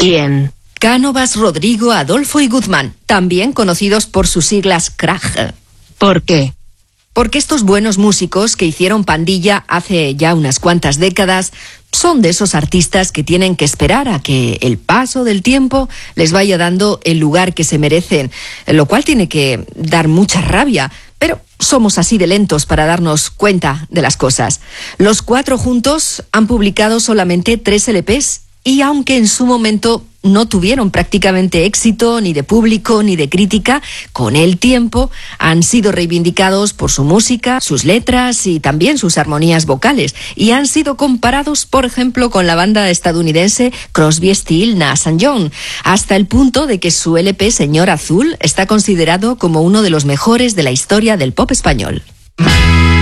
¿Quién? Cánovas, Rodrigo, Adolfo y Guzmán, también conocidos por sus siglas CRAG. ¿Por qué? Porque estos buenos músicos que hicieron pandilla hace ya unas cuantas décadas son de esos artistas que tienen que esperar a que el paso del tiempo les vaya dando el lugar que se merecen, lo cual tiene que dar mucha rabia, pero somos así de lentos para darnos cuenta de las cosas. Los 4 juntos han publicado solamente 3 LPs y aunque en su momento no tuvieron prácticamente éxito ni de público ni de crítica, con el tiempo han sido reivindicados por su música, sus letras y también sus armonías vocales, y han sido comparados, por ejemplo, con la banda estadounidense Crosby, Stills, Nash & Young, hasta el punto de que su LP Señor Azul está considerado como uno de los mejores de la historia del pop español.